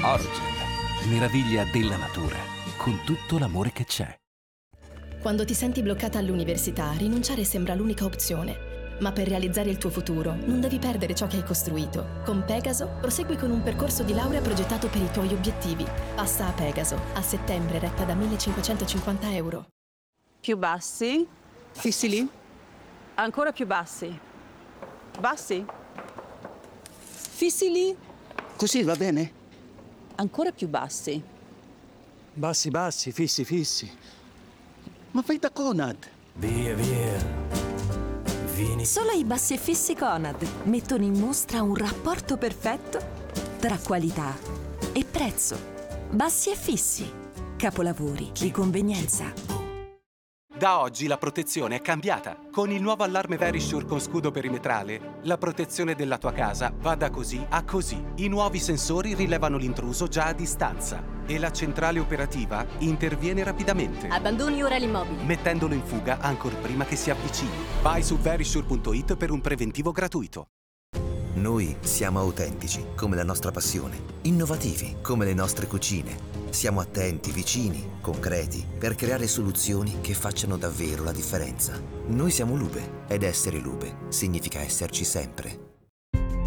Origin, meraviglia della natura, con tutto l'amore che c'è. Quando ti senti bloccata all'università, rinunciare sembra l'unica opzione. Ma per realizzare il tuo futuro, non devi perdere ciò che hai costruito. Con Pegaso, prosegui con un percorso di laurea progettato per i tuoi obiettivi. Passa a Pegaso, a settembre retta da 1.550 euro. Più bassi. Fissi lì? Ancora più bassi. Bassi. Fissi lì? Così va bene? Ancora più bassi. Bassi, bassi, fissi, fissi. Ma fai da Conad. Via, via. Vieni. Solo i bassi e fissi Conad mettono in mostra un rapporto perfetto tra qualità e prezzo. Bassi e fissi. Capolavori di convenienza. Da oggi la protezione è cambiata. Con il nuovo allarme Verisure con scudo perimetrale, la protezione della tua casa va da così a così. I nuovi sensori rilevano l'intruso già a distanza e la centrale operativa interviene rapidamente, Abbandoni ora l'immobile. mettendolo in fuga ancor prima che si avvicini. Vai su verisure.it per un preventivo gratuito. Noi siamo autentici, come la nostra passione, innovativi, come le nostre cucine. Siamo attenti, vicini, concreti, per creare soluzioni che facciano davvero la differenza. Noi siamo Lube, ed essere Lube significa esserci sempre.